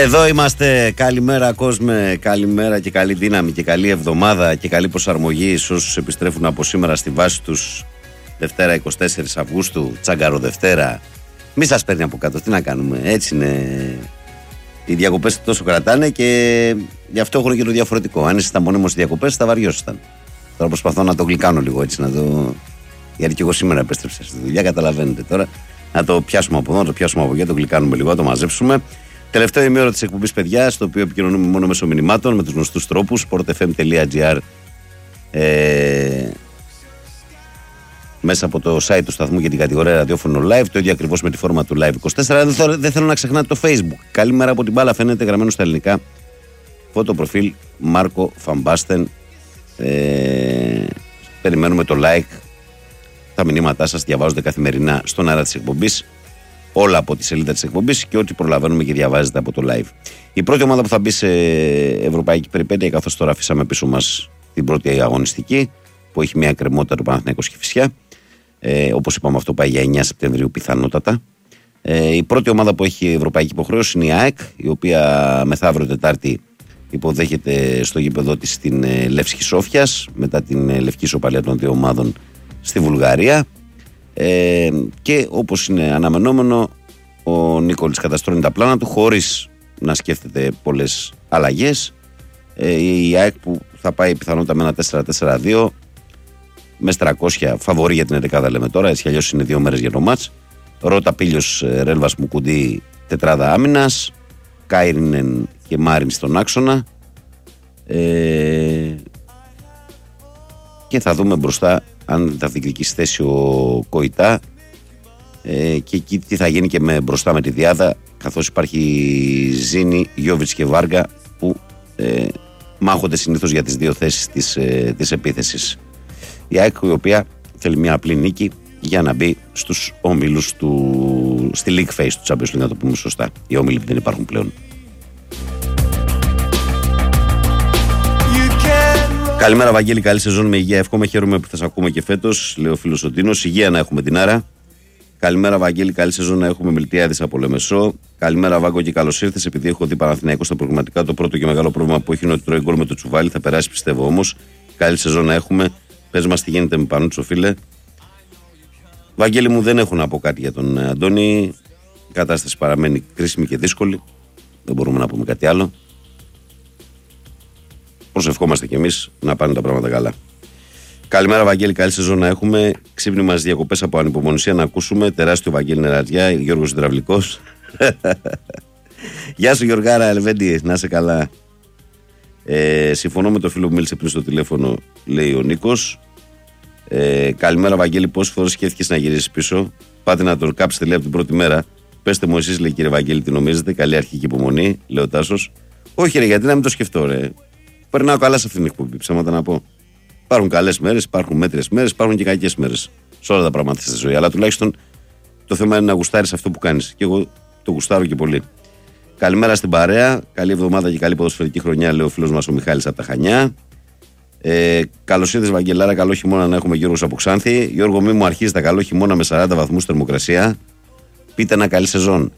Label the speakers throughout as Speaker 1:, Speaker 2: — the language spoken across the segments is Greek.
Speaker 1: Εδώ είμαστε. Καλημέρα κόσμε, καλημέρα και καλή δύναμη και καλή εβδομάδα και καλή προσαρμογή σε όσους επιστρέφουν από σήμερα στη βάση τους. Δευτέρα 24 Αυγούστου, Τσάγκαρο Δευτέρα. Μη σας παίρνει από κάτω, τι να κάνουμε, έτσι είναι. Οι διακοπές τόσο κρατάνε και γι' αυτό έχουν και το διαφορετικό. Αν ήσασταν μονίμως στις διακοπές θα βαριόσασταν. Τώρα προσπαθώ να το γλυκάνω λίγο έτσι, να το... γιατί και εγώ σήμερα επέστρεψα στη δουλειά, καταλαβαίνετε τώρα. Να το πιάσουμε από εδώ, να το πιάσουμε από εκεί, το γλυκάνουμε λίγο, να το μαζέψουμε. Τελευταίο ημίωρο της εκπομπής, παιδιά, στο οποίο επικοινωνούμε μόνο μέσω μηνυμάτων με τους γνωστούς τρόπους. sportfm.gr, μέσα από το site του σταθμού και την κατηγορία ραδιόφωνο live. Το ίδιο ακριβώς με τη φόρμα του live 24. Δεν θέλω να ξεχνάτε το Facebook. Καλημέρα από την μπάλα, φαίνεται γραμμένο στα ελληνικά. Φωτοπροφίλ Μάρκο Φαμπάστεν. Περιμένουμε το like. Τα μηνύματά σας διαβάζονται καθημερινά στον αέρα της εκπομπής. Όλα από τη σελίδα της εκπομπής και ό,τι προλαβαίνουμε και διαβάζετε από το live. Η πρώτη ομάδα που θα μπει σε ευρωπαϊκή περιπέτεια, καθώς τώρα αφήσαμε πίσω μας την πρώτη αγωνιστική, που έχει μια εκκρεμότητα του Παναθηναϊκός Κηφισιά. Όπως είπαμε, αυτό πάει για 9 Σεπτεμβρίου πιθανότατα. Η πρώτη ομάδα που έχει ευρωπαϊκή υποχρέωση είναι η ΑΕΚ, η οποία μεθαύριο Τετάρτη υποδέχεται στο γήπεδο της την Λεύσκη Σόφιας, μετά την λευκή ισοπαλία των δύο ομάδων στη Βουλγαρία. Και όπως είναι αναμενόμενο, ο Νίκολης καταστρώνει τα πλάνα του χωρίς να σκέφτεται πολλές αλλαγές. Η ΑΕΚ που θα πάει πιθανότατα με ένα 4-4-2 με 300 φαβορί για την 11, λέμε τώρα, έτσι αλλιώς είναι 2 μέρες για το μάτς. Ρώτα, Πίλιος, Ρέλβας, Μουκουντή, τετράδα άμυνας, Κάιρινεν και Μάριν στον άξονα, και θα δούμε μπροστά αν θα διεκδικήσει θέση ο Κοϊτά, και εκεί τι θα γίνει και μπροστά με τη Διάδα, καθώς υπάρχει Ζήνη, Γιόβιτς και Βάργα που μάχονται συνήθως για τις δύο θέσεις της επίθεσης. Η ΑΕΚ, η οποία θέλει μια απλή νίκη για να μπει στους όμιλους στη League Phase του Champions League, να το πούμε σωστά. Οι όμιλοι που δεν υπάρχουν πλέον. Καλημέρα, Βαγγέλη. Καλή σεζόν με υγεία. Εύχομαι, χαίρομαι που θα σας ακούμε και φέτος. Λέω φίλος ο Τίνος. Υγεία να έχουμε την άρα. Καλημέρα, Βαγγέλη. Καλή σεζόν να έχουμε. Μιλτιάδης από Λεμεσό. Καλημέρα, Βάγκο, και καλώς ήρθες. Επειδή έχω δει Παναθηναϊκό στα προγραμματικά, το πρώτο και μεγάλο πρόβλημα που έχει είναι ότι τρώει γκολ με το τσουβάλι. Θα περάσει, πιστεύω όμως. Καλή σεζόν να έχουμε. Πες μας τι γίνεται με Πανούτσο, φίλε. Βαγγέλη μου, δεν έχω να πω κάτι για τον Αντώνη. Η κατάσταση παραμένει κρίσιμη και δύσκολη. Δεν μπορούμε να πούμε κάτι άλλο. Προσευχόμαστε κι εμείς να πάνε τα πράγματα καλά. Καλημέρα, Βαγγέλη. Καλή σεζόν να έχουμε. Ξύπνημα στις διακοπές από ανυπομονησία να ακούσουμε. Τεράστιο Βαγγέλη Νερατζιά, Γιώργος Υδραυλικός. Γεια σου, Γιωργάρα Ελβέντη, να είσαι καλά. Συμφωνώ με το φίλο που μίλησε πριν στο τηλέφωνο, λέει ο Νίκος. Καλημέρα, Βαγγέλη. Πόσες φορές σκέφτηκες να γυρίσεις πίσω? Πάτε να τον κάψετε, λέει, από την πρώτη μέρα. Πέστε μου εσείς, λέει, κύριε Βαγγέλη, τι νομίζετε? Καλή αρχική υπομονή, λέει ο Τάσος. Όχι, ρε, γιατί να μην το σκεφτώ, ρε. Περνάω καλά σε αυτήν την εκπομπή, ψέματα να πω. Υπάρχουν καλές μέρες, υπάρχουν μέτριες μέρες, υπάρχουν και κακές μέρες. Σε όλα τα πράγματα στη ζωή. Αλλά τουλάχιστον το θέμα είναι να γουστάρεις αυτό που κάνεις. Και εγώ το γουστάρω και πολύ. Καλημέρα στην παρέα. Καλή εβδομάδα και καλή ποδοσφαιρική χρονιά, λέει ο φίλος μας ο Μιχάλης από τα Χανιά. Καλώς ήρθες, Βαγγελάρα. Καλό χειμώνα να έχουμε, Γιώργος από Ξάνθη. Γιώργο, μη μου αρχίζει τα καλό χειμώνα με 40 βαθμούς θερμοκρασία. Πείτε ένα καλή σεζόν.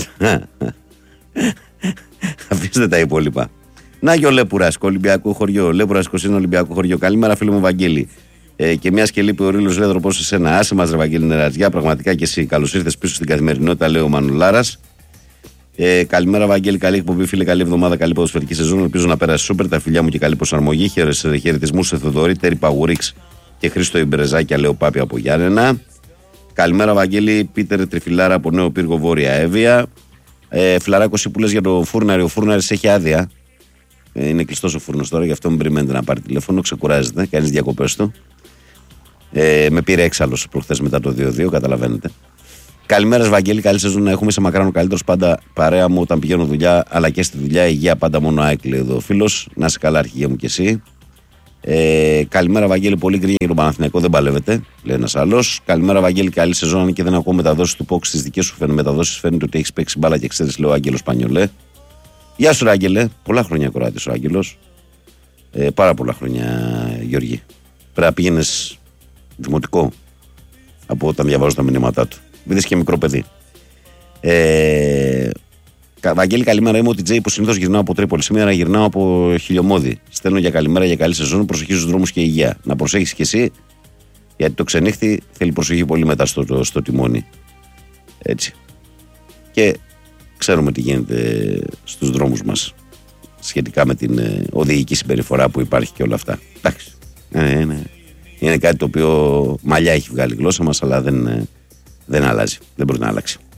Speaker 1: Αφήστε τα υπόλοιπα. Να και ο Λέπουρας, Ολυμπιακό χωριό. Λέπουρας 21, Ολυμπιακό χωριό. Καλημέρα, φίλο μου Βαγγέλη. Και μια και λείπει ο Ρήλος Λέδρο, σε εσένα. Άσε μας, ρε Βαγγέλη Νερατζιά, πραγματικά και εσύ. Καλώς ήρθες πίσω στην καθημερινότητα, λέει ο Μανουλάρας. Καλημέρα, Βαγγέλη. Καλή εκπομπή, φίλε. Καλή εβδομάδα, καλή ποδοσφαιρική σεζόν. Ελπίζω να πέρασε σούπερ. Τα φιλιά μου και καλή προσαρμογή. Χαιρετισμού σε Θοδωρή, Τέρι Παγουρίξ και Χρήστο Ιμπρεζάκια, λέει ο Πάπη από Γιάννενα. Καλημέρα, Βαγγέλη. Πίτερ Τριφυλάρα από Νέο Πύργο, Βόρεια Εύβοια. Φλαράκο, που λες για το Φούρναρη. Ο Φούρναρης έχει άδεια. Είναι κλειστός ο φούρνος τώρα, γι' αυτό μην περιμένετε να πάρει τηλέφωνο. Ξεκουράζεται, κάνει τις διακοπές του. Με πήρε έξαλλος προχθές μετά το 2-2, καταλαβαίνετε. Καλημέρα, Βαγγέλη. Καλή σεζόν να έχουμε. Σε μακράν ο καλύτερος πάντα παρέα μου όταν πηγαίνω δουλειά, αλλά και στη δουλειά. Υγεία πάντα, μόνο ΑΕΚ, λέει εδώ ο φίλος. Να είσαι καλά, αρχηγέ μου κι εσύ. Καλημέρα, Βαγγέλη. Πολύ γκρίνια για τον Παναθηναϊκό, δεν παλεύεται, λέει ένας άλλος. Καλημέρα, Βαγγέλη. Καλή σεζόν. Αν και δεν ακούω μεταδόσεις του Πόξ, τις δικές σου μεταδόσεις φαίνεται ότι έχεις παίξει μπάλα και ξέρεις, λέει ο Άγγελος Πανιολέ. Γεια σου, Άγγελε. Πολλά χρόνια κοράτης ο Άγγελος. Πάρα πολλά χρόνια, Γιώργη. Πρέπει να πήγαινες δημοτικό από όταν διαβάζω τα μηνύματά του. Μην είσαι και μικρό παιδί. Βαγγέλη, καλημέρα. Είμαι ο TJ που συνήθως γυρνάω από Τρίπολη. Σήμερα γυρνάω από Χιλιομώδη. Στέλνω για καλημέρα, για καλή σεζόν. Προσοχή στους δρόμους και υγεία. Να προσέχεις κι εσύ, γιατί το ξενύχτη θέλει προσοχή πολύ μετά στο τιμόνι. Έτσι. Και ξέρουμε τι γίνεται στους δρόμους μας σχετικά με την οδηγική συμπεριφορά που υπάρχει και όλα αυτά. Εντάξει. Είναι κάτι το οποίο μαλλιά έχει βγάλει η γλώσσα μας, αλλά δεν αλλάζει. Δεν μπορεί να αλλάξει.